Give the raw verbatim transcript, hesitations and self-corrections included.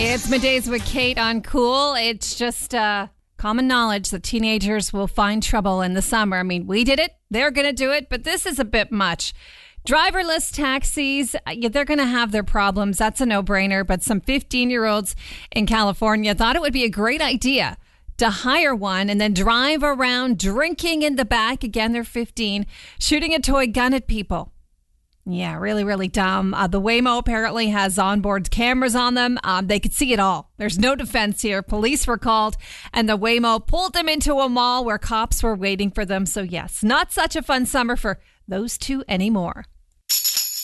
It's Middays with Kate on Cool. It's just uh, common knowledge that teenagers will find trouble in the summer. I mean, we did it. They're going to do it. But this is a bit much. Driverless taxis, yeah, they're going to have their problems. That's a no-brainer. But some fifteen-year-olds in California thought it would be a great idea to hire one and then drive around drinking in the back. Again, they're fifteen, shooting a toy gun at people. Yeah, really, really dumb. Uh, the Waymo apparently has onboard cameras on them. Um, they could see it all. There's no defense here. Police were called, and the Waymo pulled them into a mall where cops were waiting for them. So yes, not such a fun summer for those two anymore.